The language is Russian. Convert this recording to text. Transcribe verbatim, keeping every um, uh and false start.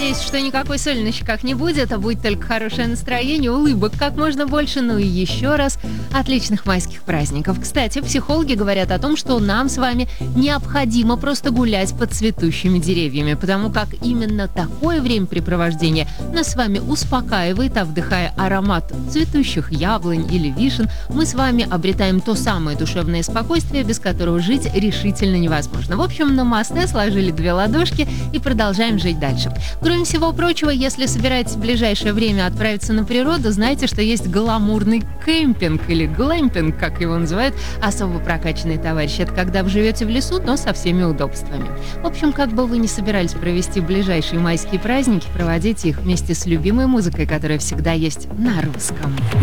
надеюсь, что никакой соли на щеках не будет, а будет только хорошее настроение, улыбок как можно больше, ну и еще раз отличных майских праздников. Кстати, психологи говорят о том, что нам с вами необходимо просто гулять под цветущими деревьями, потому как именно такое времяпрепровождение нас с вами успокаивает, а вдыхая аромат цветущих яблонь или вишен, мы с вами обретаем то самое душевное спокойствие, без которого жить решительно невозможно. В общем, намасте, сложили две ладошки и продолжаем жить дальше. Кроме всего прочего, если собираетесь в ближайшее время отправиться на природу, знайте, что есть гламурный кемпинг или глэмпинг, как его называют особо прокачанные товарищи. Это когда вы живете в лесу, но со всеми удобствами. В общем, как бы вы ни собирались провести ближайшие майские праздники, проводите их вместе с любимой музыкой, которая всегда есть на русском.